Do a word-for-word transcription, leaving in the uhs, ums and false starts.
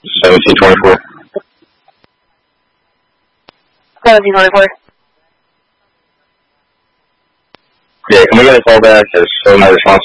seventeen twenty-four. seventeen twenty-four. Yeah, can we get a call back? There's so no response.